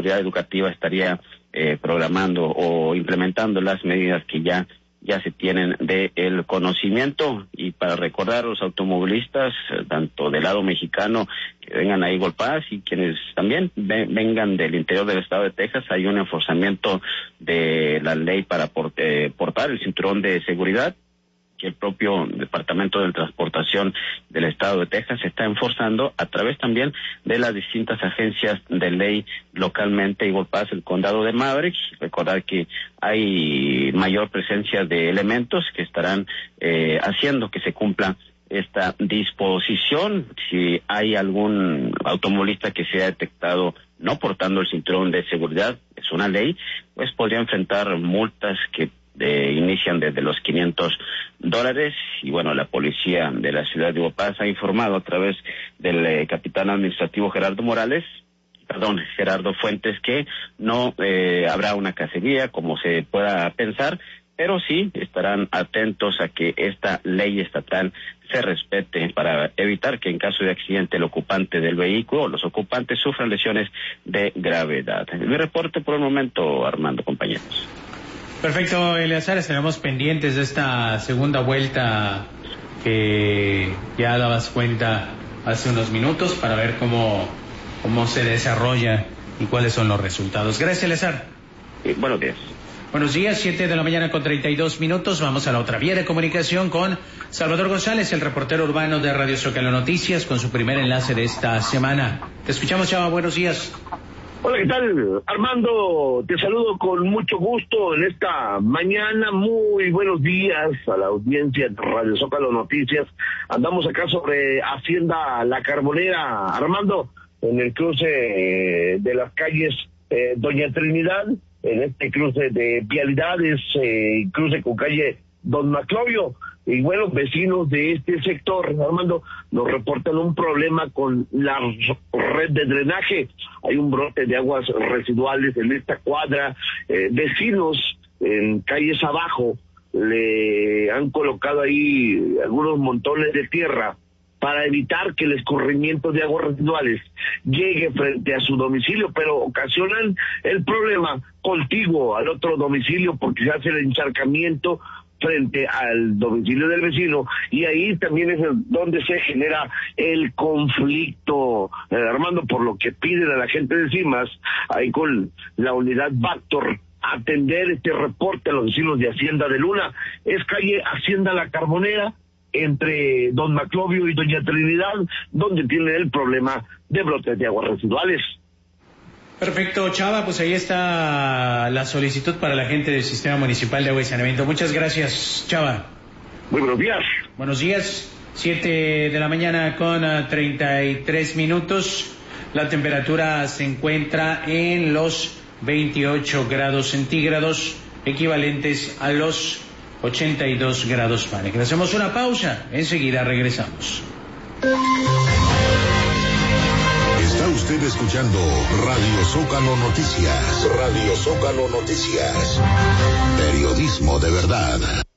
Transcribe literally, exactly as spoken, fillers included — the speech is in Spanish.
autoridad educativa estaría eh, programando o implementando las medidas que ya ya se tienen de el conocimiento. Y para recordar a los automovilistas, tanto del lado mexicano, que vengan a Eagle Pass, y quienes también ve, vengan del interior del estado de Texas, hay un enforzamiento de la ley para port, eh, portar el cinturón de seguridad, que el propio Departamento de Transportación del estado de Texas está enforzando a través también de las distintas agencias de ley localmente. Eagle Pass, el condado de Maverick. Recordar que hay mayor presencia de elementos que estarán eh, haciendo que se cumpla esta disposición. Si hay algún automovilista que sea detectado no portando el cinturón de seguridad, es una ley, pues podría enfrentar multas que De, inician desde los quinientos dólares. Y bueno, la policía de la ciudad de Eagle Pass ha informado a través del eh, capitán administrativo Gerardo Morales, perdón, Gerardo Fuentes, que no eh, habrá una cacería como se pueda pensar, pero sí estarán atentos a que esta ley estatal se respete para evitar que en caso de accidente el ocupante del vehículo o los ocupantes sufran lesiones de gravedad. Mi reporte por el momento, Armando, compañeros. Perfecto, Eleazar, estaremos pendientes de esta segunda vuelta que ya dabas cuenta hace unos minutos para ver cómo, cómo se desarrolla y cuáles son los resultados. Gracias, Eleazar. Sí, buenos días. Buenos días, siete de la mañana con treinta y dos minutos. Vamos a la otra vía de comunicación con Salvador González, el reportero urbano de Radio Zócalo Noticias, con su primer enlace de esta semana. Te escuchamos, Chava, buenos días. Hola, ¿qué tal? Armando, te saludo con mucho gusto en esta mañana. Muy buenos días a la audiencia de Radio Zócalo Noticias. Andamos acá sobre Hacienda La Carbonera, Armando, en el cruce de las calles eh, Doña Trinidad, en este cruce de vialidades, eh, cruce con calle Don Maclovio. Y bueno, vecinos de este sector, Armando, nos reportan un problema con la red de drenaje. Hay un brote de aguas residuales en esta cuadra. Eh, vecinos en calles abajo le han colocado ahí algunos montones de tierra para evitar que el escurrimiento de aguas residuales llegue frente a su domicilio, pero ocasionan el problema contiguo al otro domicilio porque se hace el encharcamiento frente al domicilio del vecino, y ahí también es donde se genera el conflicto, eh, Armando, por lo que piden a la gente de CIMAS, ahí con la unidad Bactor, atender este reporte a los vecinos de Hacienda de Luna. Es calle Hacienda La Carbonera, entre Don Maclovio y Doña Trinidad, donde tienen el problema de brotes de aguas residuales. Perfecto, Chava, pues ahí está la solicitud para la gente del Sistema Municipal de Agua y Saneamiento. Muchas gracias, Chava. Muy buenos días. Buenos días, siete de la mañana con uh, treinta y tres minutos. La temperatura se encuentra en los veintiocho grados centígrados, equivalentes a los ochenta y dos grados Fahrenheit. Hacemos una pausa, enseguida regresamos. Está usted escuchando Radio Zócalo Noticias. Radio Zócalo Noticias. Periodismo de verdad.